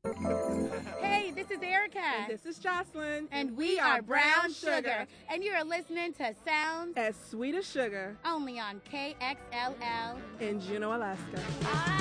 Hey, this is Erica. And this is Jocelyn. And we are Brown Sugar. And you are listening to Sounds As Sweet as Sugar only on KXLL in Juneau, Alaska.